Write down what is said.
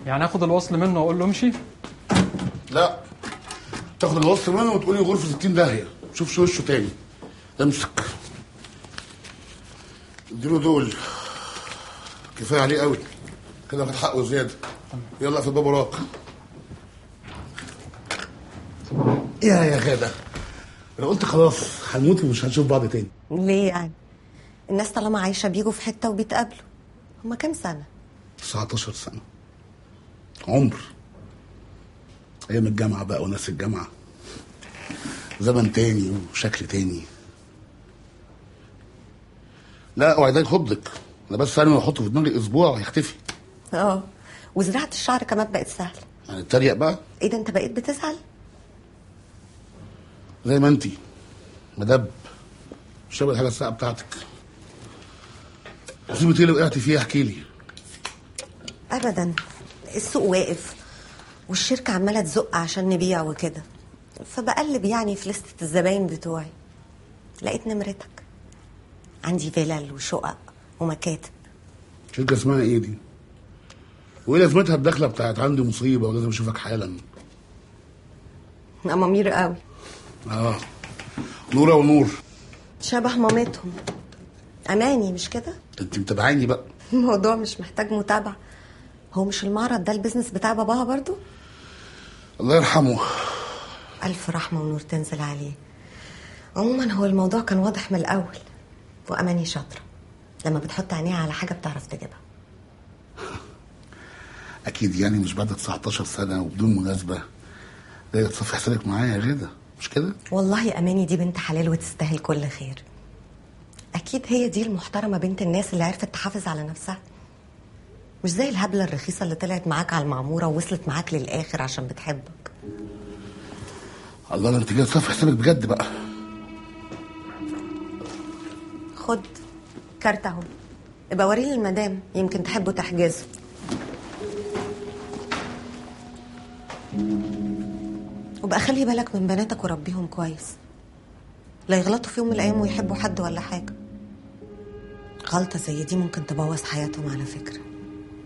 يعني اخد الوصل منه واقول له امشي؟ لا، تاخد الوصل منه وتقولي غرفه 60 داهيه، شوفش وشه تاني. امسك اديله دول، كفايه عليه قوي كده، واخد حقه زياده. يلا في الباب وراك. يا غاده، انا قلت خلاص هنموت ومش هنشوف بعض تاني. ليه يعني؟ الناس طالما عايشه بيجوا في حته وبيتقابلوا. هما كام سنه؟ 19 سنه، عمر. ايام الجامعه بقى وناس الجامعه، زمن تاني وشكل تاني. لا اوعي ده يخضك، انا بس انا احطه في دماغي اسبوع وهيختفي. وزراعه الشعر كمان بقت سهله. يعني اتريق بقى؟ ايه ده، انت بقيت بتزعل؟ زي ما انتي مدب شبه الحاجه الساقعه بتاعتك. مصيبه ايه اللي وقعتي فيها؟ احكي لي. ابدا، السوق واقف والشركه عماله تزق عشان نبيع وكده، فبقلب يعني في لستة الزباين بتوعي، لقيت نمرتك. عندي فيلل وشقق ومكاتب. شركه اسمها ايه دي؟ وايه لازمتها الدخله بتاعت عندي مصيبه ولازم اشوفك حالا؟ امامير قوي. نوره ونور شبه مامتهم. اماني مش كده؟ انت متابعاني بقى. الموضوع مش محتاج متابعه. هو مش المعرض ده البيزنس بتاع باباها برضو؟ الله يرحمه. الف رحمه ونور تنزل عليه. عموما هو الموضوع كان واضح من الاول، واماني شاطره، لما بتحط عينيها على حاجه بتعرف تجيبها. اكيد يعني مش بعد 19 سنه وبدون مناسبه ده تصفي حسابك معايا يا غدا، مش كده؟ والله اماني دي بنت حلال وتستاهل كل خير. اكيد هي دي المحترمه بنت الناس اللي عرفت تحافظ على نفسها، مش زي الهبله الرخيصه اللي طلعت معاك على المعموره ووصلت معاك للاخر عشان بتحبك. الله، انت جاي تصفي حسابك بجد بقى. خد كارت اهو، ابقى وريه للمدام يمكن تحبوا تحجزوا. وبقى خلي بالك من بناتك وربيهم كويس، لا يغلطوا في يوم من الايام ويحبوا حد ولا حاجه. غلطه زي دي ممكن تبوظ حياتهم على فكره.